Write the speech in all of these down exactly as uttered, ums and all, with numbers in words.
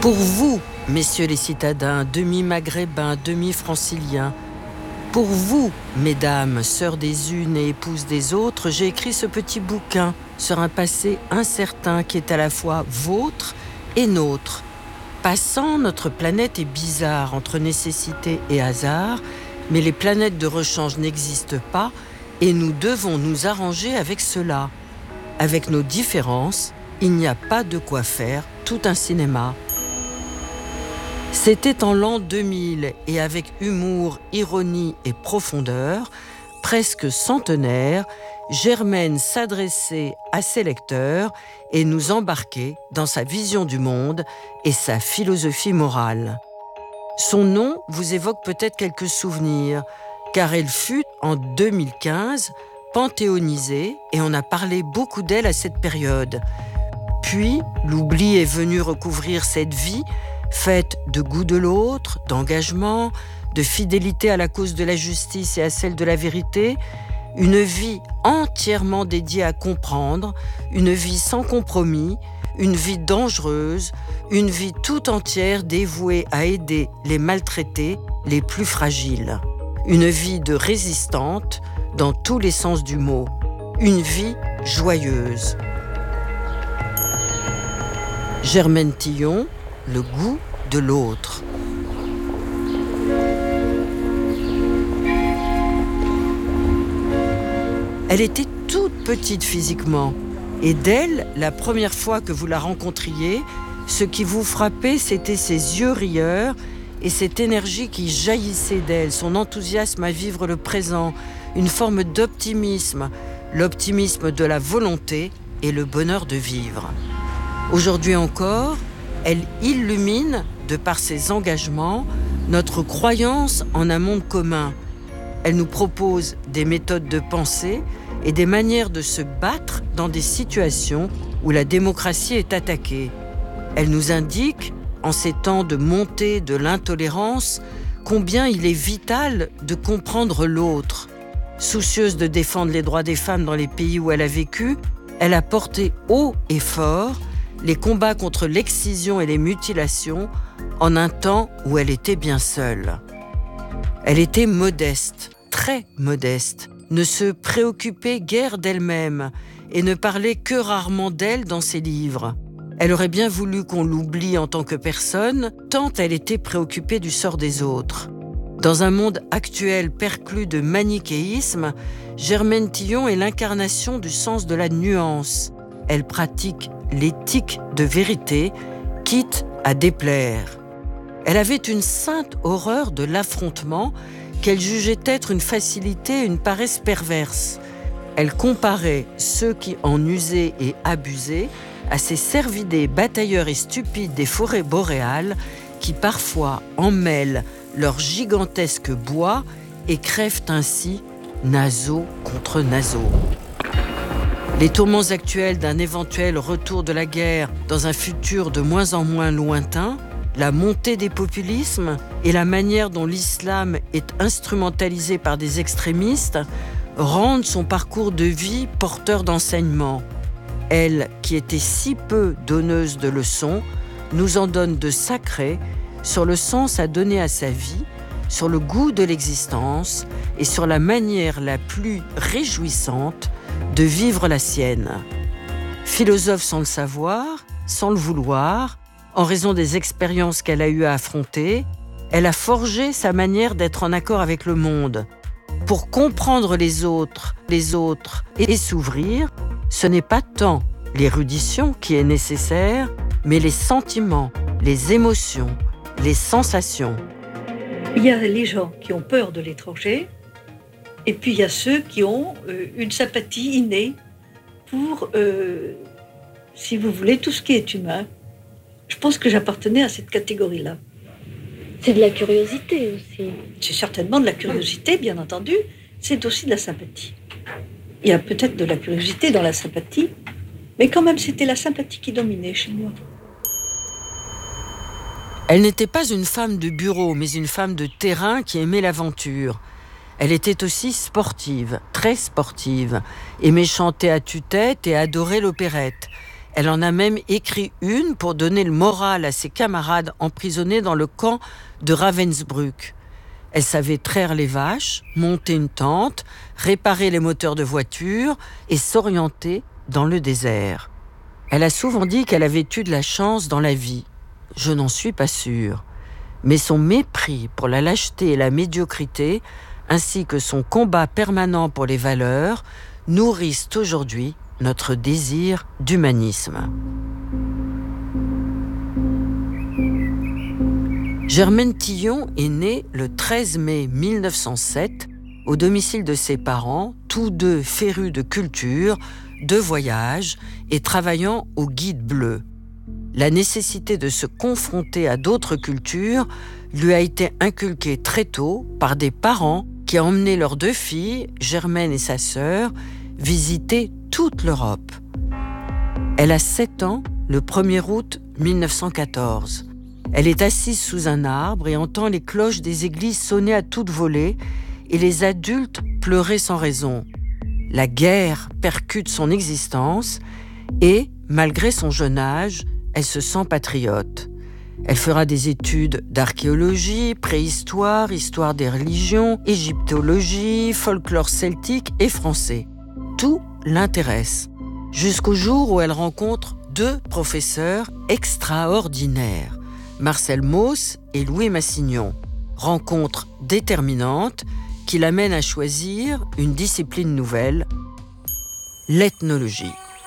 Pour vous, messieurs les citadins, demi-maghrébins, demi-franciliens, pour vous, mesdames, sœurs des unes et épouses des autres, j'ai écrit ce petit bouquin sur un passé incertain qui est à la fois vôtre et nôtre. Passant, notre planète est bizarre entre nécessité et hasard, mais les planètes de rechange n'existent pas et nous devons nous arranger avec cela. Avec nos différences, il n'y a pas de quoi faire tout un cinéma. C'était en l'an deux mille et avec humour, ironie et profondeur, presque centenaire, Germaine s'adressait à ses lecteurs et nous embarquait dans sa vision du monde et sa philosophie morale. Son nom vous évoque peut-être quelques souvenirs, car elle fut, en deux mille quinze, panthéonisée et on a parlé beaucoup d'elle à cette période. Puis, l'oubli est venu recouvrir cette vie, faite de goût de l'autre, d'engagement, de fidélité à la cause de la justice et à celle de la vérité, une vie entièrement dédiée à comprendre, une vie sans compromis, une vie dangereuse, une vie tout entière dévouée à aider les maltraités, les plus fragiles. Une vie de résistante dans tous les sens du mot. Une vie joyeuse. Germaine Tillon, le goût de l'autre. Elle était toute petite physiquement, et d'elle, la première fois que vous la rencontriez, ce qui vous frappait, c'était ses yeux rieurs et cette énergie qui jaillissait d'elle, son enthousiasme à vivre le présent, une forme d'optimisme, l'optimisme de la volonté et le bonheur de vivre. Aujourd'hui encore, elle illumine, de par ses engagements, notre croyance en un monde commun. Elle nous propose des méthodes de pensée et des manières de se battre dans des situations où la démocratie est attaquée. Elle nous indique, en ces temps de montée de l'intolérance, combien il est vital de comprendre l'autre. Soucieuse de défendre les droits des femmes dans les pays où elle a vécu, elle a porté haut et fort les combats contre l'excision et les mutilations en un temps où elle était bien seule. Elle était modeste, très modeste, ne se préoccupait guère d'elle-même et ne parlait que rarement d'elle dans ses livres. Elle aurait bien voulu qu'on l'oublie en tant que personne, tant elle était préoccupée du sort des autres. Dans un monde actuel perclus de manichéisme, Germaine Tillon est l'incarnation du sens de la nuance. Elle pratique l'éthique de vérité, quitte à déplaire. Elle avait une sainte horreur de l'affrontement qu'elle jugeait être une facilité, une paresse perverse. Elle comparait ceux qui en usaient et abusaient à ces cervidés batailleurs et stupides des forêts boréales qui parfois emmêlent leur gigantesque bois et crèvent ainsi naseau contre naseau. Les tourments actuels d'un éventuel retour de la guerre dans un futur de moins en moins lointain, la montée des populismes et la manière dont l'islam est instrumentalisé par des extrémistes rendent son parcours de vie porteur d'enseignements. Elle, qui était si peu donneuse de leçons, nous en donne de sacrés sur le sens à donner à sa vie, sur le goût de l'existence et sur la manière la plus réjouissante de vivre la sienne. Philosophe sans le savoir, sans le vouloir, en raison des expériences qu'elle a eu à affronter, elle a forgé sa manière d'être en accord avec le monde. Pour comprendre les autres, les autres et s'ouvrir, ce n'est pas tant l'érudition qui est nécessaire, mais les sentiments, les émotions, les sensations. Il y a les gens qui ont peur de l'étranger, et puis il y a ceux qui ont euh, une sympathie innée pour, euh, si vous voulez, tout ce qui est humain. Je pense que j'appartenais à cette catégorie-là. C'est de la curiosité aussi. C'est certainement de la curiosité, bien entendu. C'est aussi de la sympathie. Il y a peut-être de la curiosité dans la sympathie, mais quand même, c'était la sympathie qui dominait chez moi. Elle n'était pas une femme de bureau, mais une femme de terrain qui aimait l'aventure. Elle était aussi sportive, très sportive, aimait chanter à tue-tête et adorait l'opérette. Elle en a même écrit une pour donner le moral à ses camarades emprisonnés dans le camp de Ravensbrück. Elle savait traire les vaches, monter une tente, réparer les moteurs de voiture et s'orienter dans le désert. Elle a souvent dit qu'elle avait eu de la chance dans la vie. Je n'en suis pas sûre. Mais son mépris pour la lâcheté et la médiocrité, ainsi que son combat permanent pour les valeurs, nourrissent aujourd'hui notre désir d'humanisme. Germaine Tillon est née le treize mai mille neuf cent sept au domicile de ses parents, tous deux férus de culture, de voyage et travaillant au Guide bleu. La nécessité de se confronter à d'autres cultures lui a été inculquée très tôt par des parents qui ont emmené leurs deux filles, Germaine et sa sœur, visiter toute l'Europe. Elle a sept ans le premier août mille neuf cent quatorze. Elle est assise sous un arbre et entend les cloches des églises sonner à toute volée et les adultes pleurer sans raison. La guerre percute son existence et, malgré son jeune âge, elle se sent patriote. Elle fera des études d'archéologie, préhistoire, histoire des religions, égyptologie, folklore celtique et français. Tout l'intéresse, jusqu'au jour où elle rencontre deux professeurs extraordinaires, Marcel Mauss et Louis Massignon. Rencontre déterminante qui l'amène à choisir une discipline nouvelle, l'ethnologie.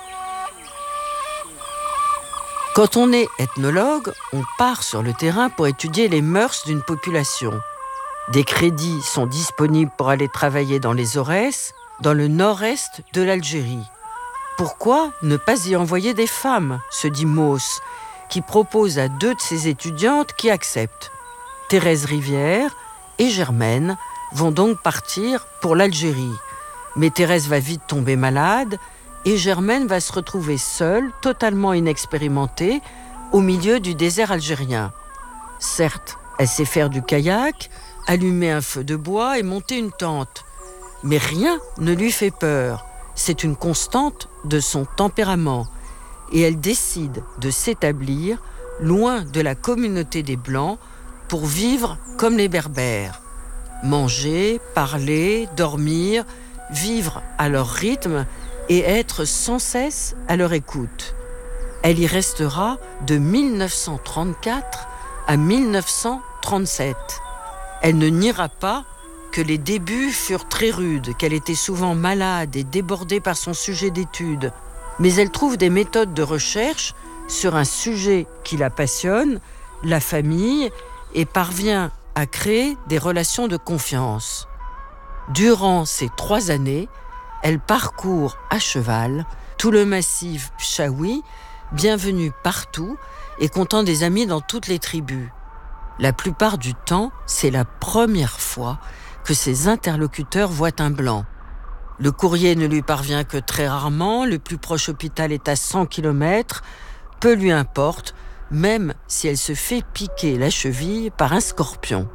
Quand on est ethnologue, on part sur le terrain pour étudier les mœurs d'une population. Des crédits sont disponibles pour aller travailler dans les Aurès, dans le nord-est de l'Algérie. Pourquoi ne pas y envoyer des femmes, se dit Mauss, qui propose à deux de ses étudiantes qui acceptent. Thérèse Rivière et Germaine vont donc partir pour l'Algérie. Mais Thérèse va vite tomber malade et Germaine va se retrouver seule, totalement inexpérimentée, au milieu du désert algérien. Certes, elle sait faire du kayak, allumer un feu de bois et monter une tente. Mais rien ne lui fait peur. C'est une constante de son tempérament. Et elle décide de s'établir loin de la communauté des Blancs pour vivre comme les Berbères. Manger, parler, dormir, vivre à leur rythme et être sans cesse à leur écoute. Elle y restera de mille neuf cent trente-quatre à mille neuf cent trente-sept. Elle ne niera pas que les débuts furent très rudes, qu'elle était souvent malade et débordée par son sujet d'étude. Mais elle trouve des méthodes de recherche sur un sujet qui la passionne, la famille, et parvient à créer des relations de confiance. Durant ces trois années, elle parcourt à cheval tout le massif Pshawi, bienvenue partout et comptant des amis dans toutes les tribus. La plupart du temps, c'est la première fois que ses interlocuteurs voient un blanc. Le courrier ne lui parvient que très rarement, le plus proche hôpital est à cent kilomètres, peu lui importe, même si elle se fait piquer la cheville par un scorpion.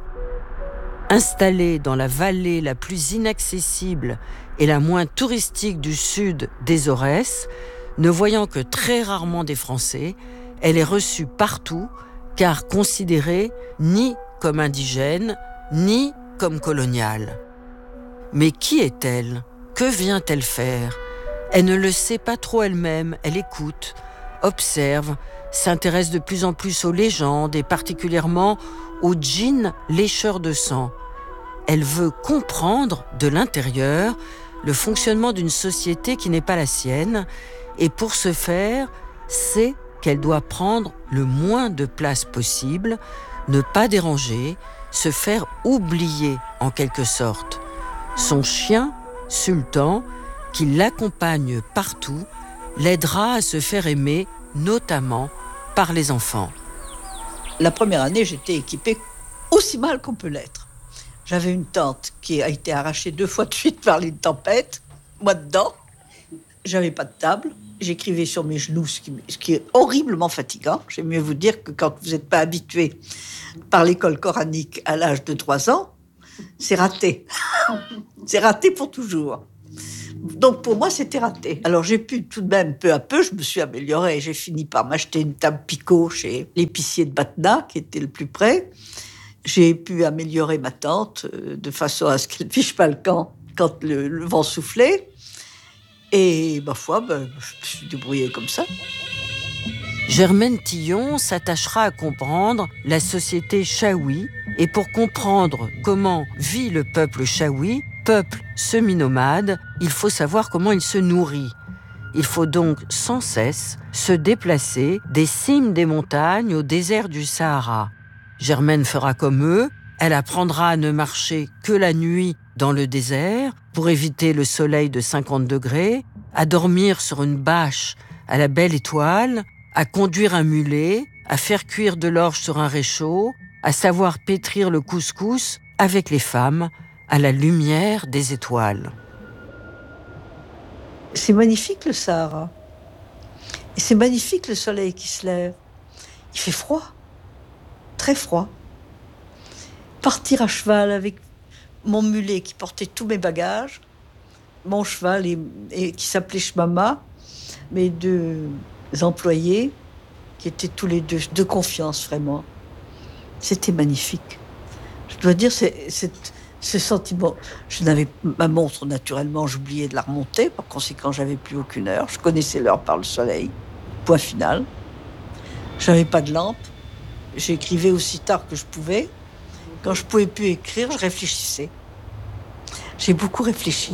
Installée dans la vallée la plus inaccessible et la moins touristique du sud des Aurès, ne voyant que très rarement des Français, elle est reçue partout, car considérée ni comme indigène, ni comme coloniale. Mais qui est-elle ? Que vient-elle faire ? Elle ne le sait pas trop elle-même, elle écoute, observe, s'intéresse de plus en plus aux légendes et particulièrement aux djinns lécheurs de sang. Elle veut comprendre de l'intérieur le fonctionnement d'une société qui n'est pas la sienne et pour ce faire, sait qu'elle doit prendre le moins de place possible, ne pas déranger, se faire oublier en quelque sorte. Son chien, Sultan, qui l'accompagne partout, l'aidera à se faire aimer, notamment par les enfants. La première année, j'étais équipée aussi mal qu'on peut l'être. J'avais une tente qui a été arrachée deux fois de suite par les tempêtes, moi dedans. J'avais pas de table. J'écrivais sur mes genoux, ce qui, ce qui est horriblement fatigant. J'aime mieux vous dire que quand vous n'êtes pas habitué par l'école coranique à l'âge de trois ans, c'est raté. C'est raté pour toujours. Donc pour moi, c'était raté. Alors j'ai pu tout de même, peu à peu, je me suis améliorée. J'ai fini par m'acheter une table Picot chez l'épicier de Batna, qui était le plus près. J'ai pu améliorer ma tente euh, de façon à ce qu'elle ne fiche pas le camp quand le, le vent soufflait. Et ma foi, ben, je me suis débrouillée comme ça. Germaine Tillon s'attachera à comprendre la société chaoui et pour comprendre comment vit le peuple chaoui, peuple semi-nomade, il faut savoir comment il se nourrit. Il faut donc sans cesse se déplacer des cimes des montagnes au désert du Sahara. Germaine fera comme eux, elle apprendra à ne marcher que la nuit dans le désert pour éviter le soleil de cinquante degrés, à dormir sur une bâche à la belle étoile, à conduire un mulet, à faire cuire de l'orge sur un réchaud, à savoir pétrir le couscous avec les femmes à la lumière des étoiles. C'est magnifique le Sahara. Et c'est magnifique le soleil qui se lève. Il fait froid, très froid. Partir à cheval avec mon mulet qui portait tous mes bagages, mon cheval et, et qui s'appelait Shmama, mes deux employés qui étaient tous les deux de confiance vraiment. C'était magnifique. Je dois dire, c'est, c'est, ce sentiment. Je n'avais ma montre naturellement, j'oubliais de la remonter. Par conséquent, j'avais plus aucune heure. Je connaissais l'heure par le soleil. Point final. J'avais pas de lampe. J'écrivais aussi tard que je pouvais. Quand je pouvais plus écrire, je réfléchissais. J'ai beaucoup réfléchi.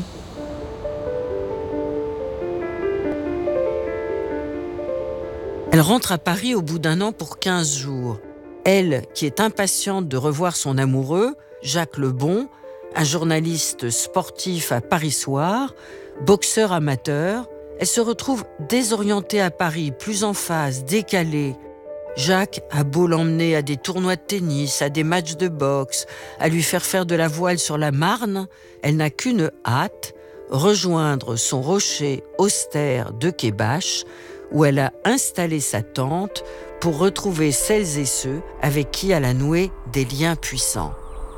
Elle rentre à Paris au bout d'un an pour quinze jours. Elle, qui est impatiente de revoir son amoureux, Jacques Lebon, un journaliste sportif à Paris Soir, boxeur amateur, elle se retrouve désorientée à Paris, plus en phase, décalée. Jacques a beau l'emmener à des tournois de tennis, à des matchs de boxe, à lui faire faire de la voile sur la Marne, elle n'a qu'une hâte, rejoindre son rocher austère de Québache, où elle a installé sa tente pour retrouver celles et ceux avec qui elle a noué des liens puissants.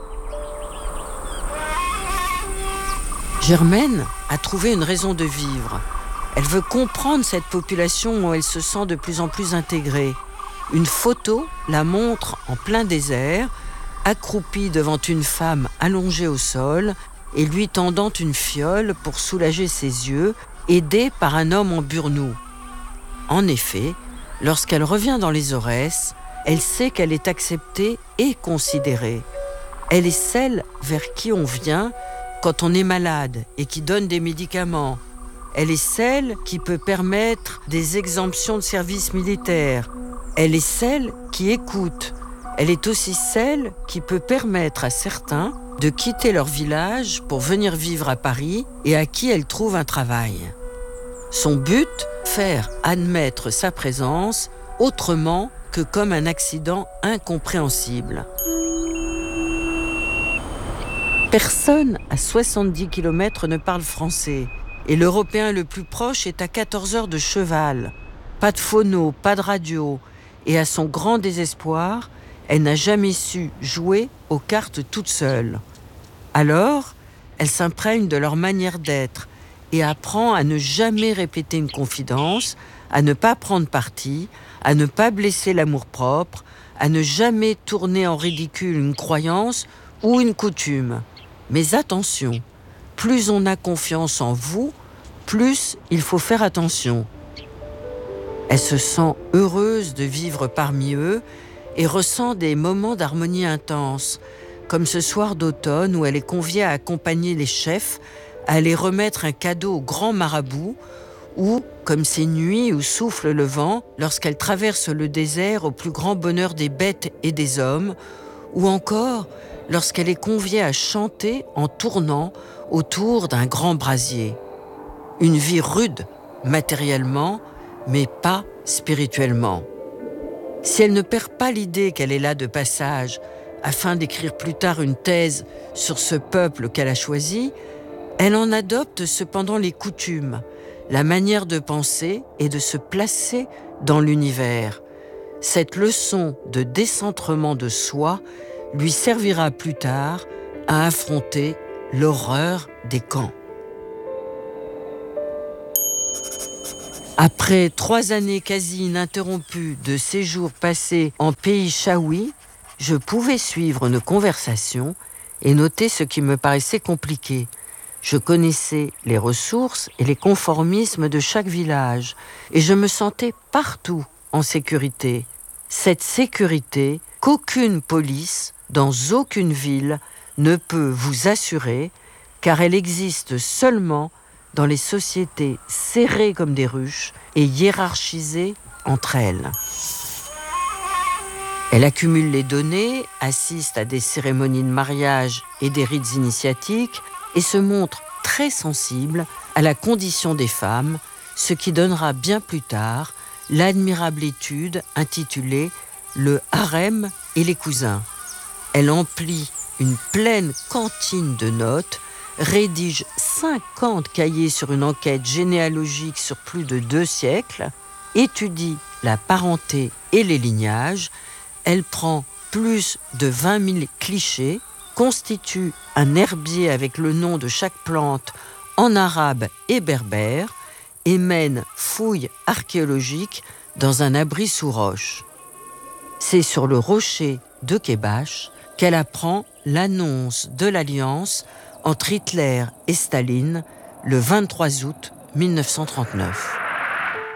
Germaine a trouvé une raison de vivre. Elle veut comprendre cette population où elle se sent de plus en plus intégrée. Une photo la montre en plein désert, accroupie devant une femme allongée au sol et lui tendant une fiole pour soulager ses yeux, aidée par un homme en burnous. En effet, lorsqu'elle revient dans les Aurès, elle sait qu'elle est acceptée et considérée. Elle est celle vers qui on vient quand on est malade et qui donne des médicaments. Elle est celle qui peut permettre des exemptions de service militaire. Elle est celle qui écoute. Elle est aussi celle qui peut permettre à certains de quitter leur village pour venir vivre à Paris et à qui elle trouve un travail. Son but, faire admettre sa présence autrement que comme un accident incompréhensible. Personne à soixante-dix kilomètres ne parle français et l'Européen le plus proche est à quatorze heures de cheval. Pas de phono, pas de radio et à son grand désespoir, elle n'a jamais su jouer aux cartes toute seule. Alors, elle s'imprègne de leur manière d'être et apprend à ne jamais répéter une confidence, à ne pas prendre parti, à ne pas blesser l'amour-propre, à ne jamais tourner en ridicule une croyance ou une coutume. Mais attention, plus on a confiance en vous, plus il faut faire attention. Elle se sent heureuse de vivre parmi eux et ressent des moments d'harmonie intense, comme ce soir d'automne où elle est conviée à accompagner les chefs, à aller remettre un cadeau au grand marabout, ou comme ces nuits où souffle le vent lorsqu'elle traverse le désert au plus grand bonheur des bêtes et des hommes, ou encore lorsqu'elle est conviée à chanter en tournant autour d'un grand brasier. Une vie rude, matériellement, mais pas spirituellement. Si elle ne perd pas l'idée qu'elle est là de passage, afin d'écrire plus tard une thèse sur ce peuple qu'elle a choisi, elle en adopte cependant les coutumes, la manière de penser et de se placer dans l'univers. Cette leçon de décentrement de soi lui servira plus tard à affronter l'horreur des camps. Après trois années quasi ininterrompues de séjours passés en pays chaoui, je pouvais suivre nos conversations et noter ce qui me paraissait compliqué. Je connaissais les ressources et les conformismes de chaque village et je me sentais partout en sécurité. Cette sécurité qu'aucune police, dans aucune ville, ne peut vous assurer, car elle existe seulement dans les sociétés serrées comme des ruches et hiérarchisées entre elles. Elle accumule les données, assiste à des cérémonies de mariage et des rites initiatiques et se montre très sensible à la condition des femmes, ce qui donnera bien plus tard l'admirable étude intitulée « Le harem et les cousins ». Elle emplit une pleine cantine de notes, rédige cinquante cahiers sur une enquête généalogique sur plus de deux siècles, étudie la parenté et les lignages. Elle prend plus de vingt mille clichés, constitue un herbier avec le nom de chaque plante en arabe et berbère et mène fouilles archéologiques dans un abri sous roche. C'est sur le rocher de Kebash qu'elle apprend l'annonce de l'alliance entre Hitler et Staline le vingt-trois août mille neuf cent trente-neuf.